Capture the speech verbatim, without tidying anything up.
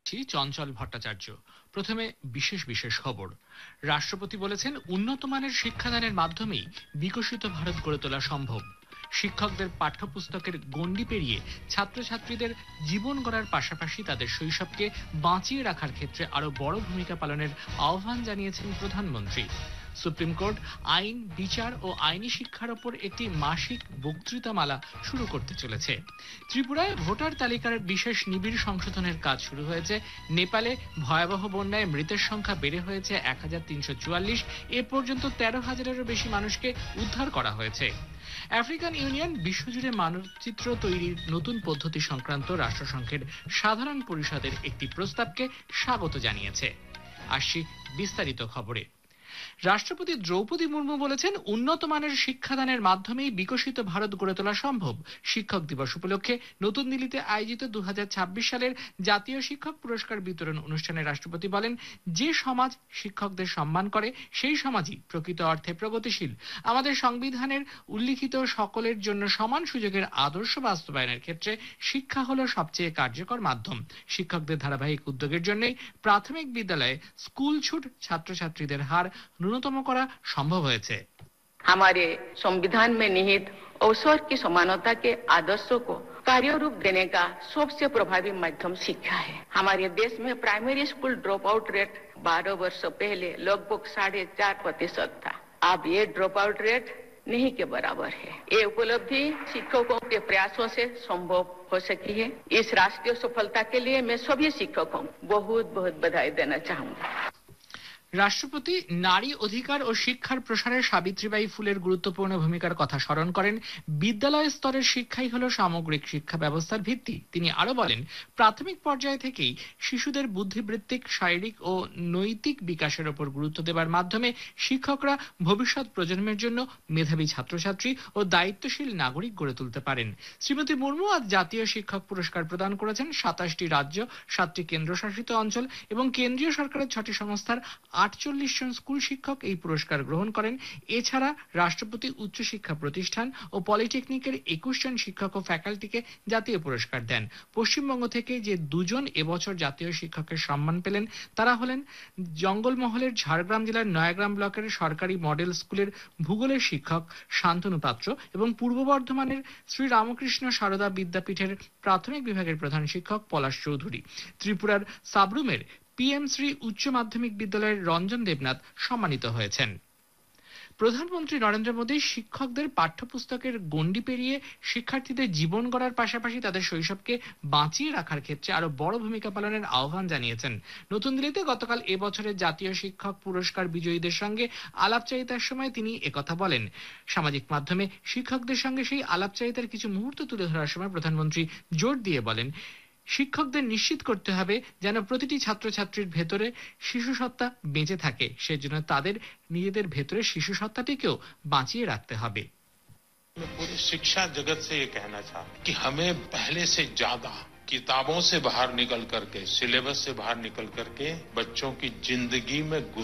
চঞ্চল ভট্টাচার্য। প্রথমে বিশেষ বিশেষ খবর। রাষ্ট্রপতি বলেছেন, উন্নত মানের শিক্ষাদানের মাধ্যমেই বিকশিত ভারত গড়ে তোলা সম্ভব। শিক্ষকদের পাঠ্যপুস্তকের গণ্ডি পেরিয়ে ছাত্রছাত্রীদের জীবন গড়ার পাশাপাশি তাদের শৈশবকে বাঁচিয়ে রাখার ক্ষেত্রে আরো বড় ভূমিকা পালনের আহ্বান জানিয়েছেন প্রধানমন্ত্রী। সুপ্রিম কোর্ট আইন, বিচার ও আইনি শিক্ষার ওপর একটি মাসিক বক্তৃতামালা শুরু করতে চলেছে। ত্রিপুরায় ভোটার তালিকার বিশেষ নিবিড় সংশোধনের কাজ শুরু হয়েছে। নেপালে ভয়াবহ বন্যায় মৃতের সংখ্যা বেড়ে হয়েছে এক হাজার তিনশো চুয়াল্লিশ। এ পর্যন্ত তেরো হাজারেরও বেশি মানুষকে উদ্ধার করা হয়েছে। আফ্রিকান ইউনিয়ন বিশ্বজুড়ে মানচিত্র তৈরির নতুন পদ্ধতি সংক্রান্ত রাষ্ট্রসংঘের সাধারণ পরিষদের একটি প্রস্তাবকে স্বাগত জানিয়েছে। আসছি বিস্তারিত খবরে। রাষ্ট্রপতি দ্রৌপদী মুর্মু বলেছেন, উন্নত মানের শিক্ষাদানের মাধ্যমেই বিকশিত ভারত গড়ে তোলা সম্ভব। শিক্ষক দিবস উপলক্ষে নতুন দিল্লিতে আয়োজিত দু হাজার ছাব্বিশ সালের জাতীয় শিক্ষক পুরস্কার বিতরণ অনুষ্ঠানে রাষ্ট্রপতি বলেন, যে সমাজ শিক্ষকদের সম্মান করে সেই সমাজই প্রকৃত অর্থে প্রগতিশীল। আমাদের সংবিধানের উল্লিখিত সকলের জন্য সমান সুযোগের আদর্শ বাস্তবায়নের ক্ষেত্রে শিক্ষা হলো সবচেয়ে কার্যকর মাধ্যম। শিক্ষকদের ধারাবাহিক উদ্যোগের জন্যই প্রাথমিক বিদ্যালয়ে স্কুল ছুট ছাত্রছাত্রীদের হার न्यूनतम करा संभव হয়েছে। हमारे संविधान में निहित अवसर की समानता के आदर्शों को कार्य रूप देने का सबसे प्रभावी माध्यम शिक्षा है। हमारे देश में primary school drop out rate बारह वर्ष पहले लगभग साढ़े चार प्रतिशत था। अब ये ड्रॉप आउट रेट नहीं के बराबर है। ये उपलब्धि शिक्षकों के प्रयासों से संभव हो सकी है। इस राष्ट्रीय सफलता के लिए मैं सभी शिक्षकों को बहुत बहुत बधाई देना चाहूंगा। রাষ্ট্রপতি নারী অধিকার ও শিক্ষার প্রসারে সাবিত্রীবাঈ ফুলের গুরুত্বপূর্ণ ভূমিকার কথা স্মরণ করেন। বিদ্যালয় স্তরের শিক্ষাই হলো সামগ্রিক শিক্ষা ব্যবস্থার ভিত্তি। তিনি আরো বলেন, প্রাথমিক পর্যায় থেকেই শিশুদের বুদ্ধিবৃত্তিক, শারীরিক ও নৈতিক বিকাশের উপর গুরুত্ব দেওয়ার মাধ্যমে শিক্ষকরা ভবিষ্যৎ প্রজন্মের জন্য মেধাবী ছাত্রছাত্রী ও দায়িত্বশীল নাগরিক গড়ে তুলতে পারেন। শ্রীমতী মুর্মু আজ জাতীয় শিক্ষক পুরস্কার প্রদান করেছেন। সাতাশটি রাজ্য, সাতটি কেন্দ্রশাসিত অঞ্চল এবং কেন্দ্রীয় সরকারের ছটি সংস্থার আটচল্লিশ জন স্কুল শিক্ষক এই পুরস্কার গ্রহণ করেন। এছাড়া রাষ্ট্রপতি উচ্চশিক্ষা প্রতিষ্ঠান ও পলিটেকনিকের একুশ জন শিক্ষক ও ফ্যাকাল্টিকে জাতীয় পুরস্কার দেন। পশ্চিমবঙ্গ থেকে যে দুজন এবছর জাতীয় শিক্ষকের সম্মান পেলেন তারা হলেন জঙ্গলমহলের ঝাড়গ্রাম জেলার নয়াগ্রাম ব্লকের সরকারি মডেল স্কুলের ভূগোলের শিক্ষক শান্তনু পাত্র এবং পূর্ব বর্ধমানের শ্রী রামকৃষ্ণ সারদা বিদ্যাপীঠের প্রাথমিক বিভাগের প্রধান শিক্ষক পলাশ চৌধুরী। ত্রিপুরার সাবরুমের পিএম শ্রী উচ্চ মাধ্যমিক বিদ্যালয়ের রঞ্জন দেবনাথ সম্মানিত হয়েছেন। প্রধানমন্ত্রী নরেন্দ্র মোদী শিক্ষকদের পাঠ্যপুস্তকের গণ্ডি পেরিয়ে শিক্ষার্থীদের জীবন গড়ার পাশাপাশি তাদের শৈশবকে বাঁচিয়ে রাখার ক্ষেত্রে আরো বড় ভূমিকা পালনের আহ্বান জানিয়েছেন। নতুন দিল্লিতে গতকাল এবছরের জাতীয় শিক্ষক পুরস্কার বিজয়ীদের সঙ্গে আলাপচারিতার সময় তিনি একথা বলেন। সামাজিক মাধ্যমে শিক্ষকদের সঙ্গে সেই আলাপচারিতার কিছু মুহূর্ত তুলে ধরার সময় প্রধানমন্ত্রী জোর দিয়ে বলেন, শিক্ষকদের নিশ্চিত করতে হবে যেন প্রতিটি ছাত্রছাত্রীর ভেতরে শিশু সত্তা বেঁচে থাকে। সেজন্য তাদের নিজেদের ভেতরে শিশু সত্তাটিকেও বাঁচিয়ে রাখতে হবে। मैं पूरी शिक्षा जगत से ये कहना चाहूं कि हमें पहले से ज्यादा किताबों से बाहर निकल करके, सिलेबस से बाहर निकल करके बच्चों की जिंदगी में